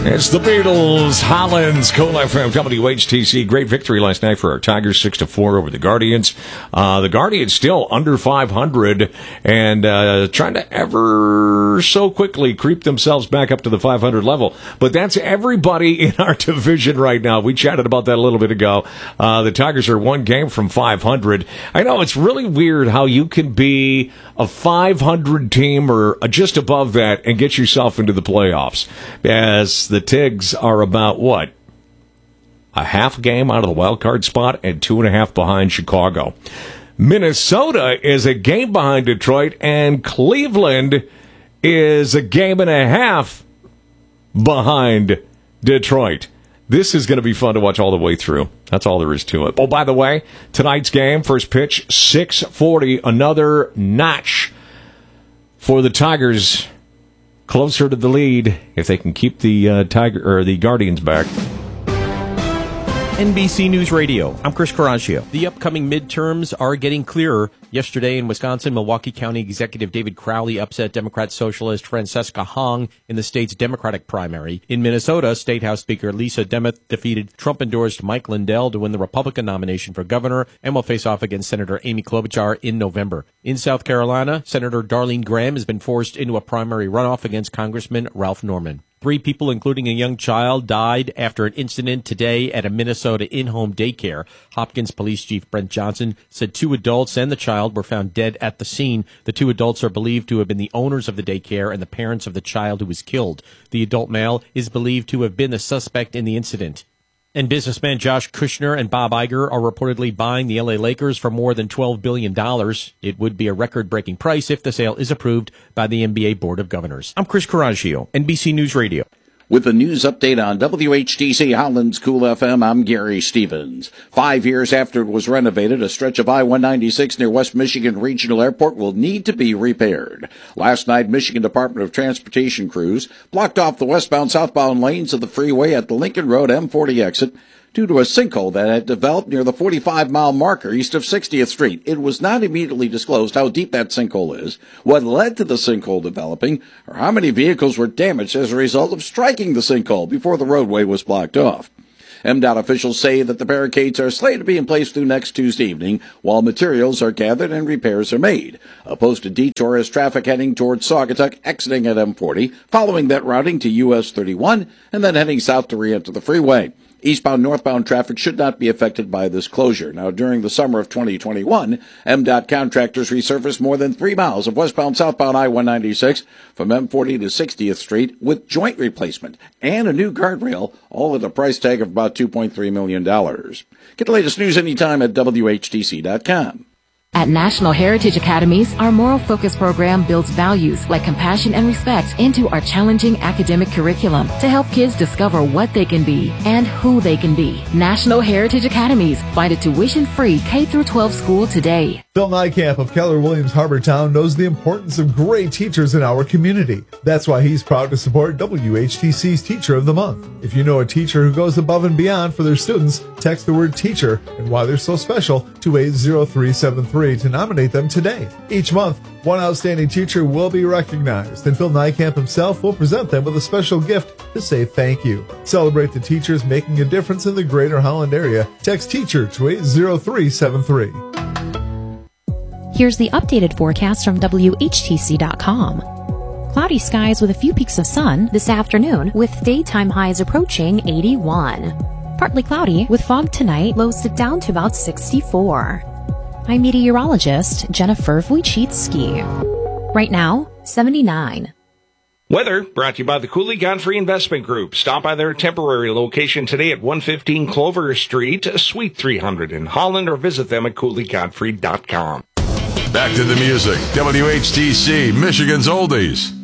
It's the Beatles, Holland's Cool FM, WHTC. Great victory last night for our Tigers, 6-4 over the Guardians. The Guardians still under 500 and trying to ever so quickly creep themselves back up to the 500 level. But that's everybody in our division right now. We chatted about that a little bit ago. The Tigers are one game from 500. I know it's really weird how you can be a 500 team or just above that and get yourself into the playoffs. As the Tigs are about, what, a half game out of the wild card spot and 2.5 behind Chicago. Minnesota is a game behind Detroit, and Cleveland is a game and a half behind Detroit. This is going to be fun to watch all the way through. That's all there is to it. Oh, by the way, tonight's game, first pitch, 6:40, another notch for the Tigers. Closer to the lead if they can keep the the Guardians back. NBC News Radio. I'm Chris Coraggio. The upcoming midterms are getting clearer. Yesterday in Wisconsin, Milwaukee County Executive David Crowley upset Democrat Socialist Francesca Hong in the state's Democratic primary. In Minnesota, State House Speaker Lisa Demuth defeated Trump-endorsed Mike Lindell to win the Republican nomination for governor and will face off against Senator Amy Klobuchar in November. In South Carolina, Senator Darlene Graham has been forced into a primary runoff against Congressman Ralph Norman. 3 people, including a young child, died after an incident today at a Minnesota in-home daycare. Hopkins Police Chief Brent Johnson said 2 adults and the child were found dead at the scene. The 2 adults are believed to have been the owners of the daycare and the parents of the child who was killed. The adult male is believed to have been the suspect in the incident. And businessman Josh Kushner and Bob Iger are reportedly buying the LA Lakers for more than $12 billion. It would be a record-breaking price if the sale is approved by the NBA Board of Governors. I'm Chris Coraggio, NBC News Radio. With the news update on WHTC Holland's Cool FM, I'm Gary Stevens. 5 years after it was renovated, a stretch of I-196 near West Michigan Regional Airport will need to be repaired. Last night, Michigan Department of Transportation crews blocked off the westbound-southbound lanes of the freeway at the Lincoln Road M40 exit due to a sinkhole that had developed near the 45-mile marker east of 60th Street. It was not immediately disclosed how deep that sinkhole is, what led to the sinkhole developing, or how many vehicles were damaged as a result of striking the sinkhole before the roadway was blocked off. MDOT officials say that the barricades are slated to be in place through next Tuesday evening while materials are gathered and repairs are made. A posted detour is traffic heading towards Saugatuck, exiting at M40, following that routing to US 31, and then heading south to re-enter the freeway. Eastbound, northbound traffic should not be affected by this closure. Now, during the summer of 2021, MDOT contractors resurfaced more than 3 miles of westbound, southbound I-196 from M40 to 60th Street with joint replacement and a new guardrail, all at a price tag of about $2.3 million. Get the latest news anytime at WHTC.com. At National Heritage Academies, our moral focus program builds values like compassion and respect into our challenging academic curriculum to help kids discover what they can be and who they can be. National Heritage Academies. Find a tuition-free K-12 school today. Phil Nijkamp of Keller Williams Harbortown knows the importance of great teachers in our community. That's why he's proud to support WHTC's Teacher of the Month. If you know a teacher who goes above and beyond for their students, text the word teacher and why they're so special to 80373 to nominate them today. Each month, one outstanding teacher will be recognized, and Phil Nijkamp himself will present them with a special gift to say thank you. Celebrate the teachers making a difference in the greater Holland area. Text teacher to 80373. Here's the updated forecast from WHTC.com. Cloudy skies with a few peaks of sun this afternoon, with daytime highs approaching 81. Partly cloudy with fog tonight, lows sit down to about 64. I'm meteorologist Jennifer Wojcicki. Right now, 79. Weather brought to you by the Cooley Godfrey Investment Group. Stop by their temporary location today at 115 Clover Street, Suite 300 in Holland, or visit them at CooleyGodfrey.com. Back to the music. WHTC, Michigan's Oldies.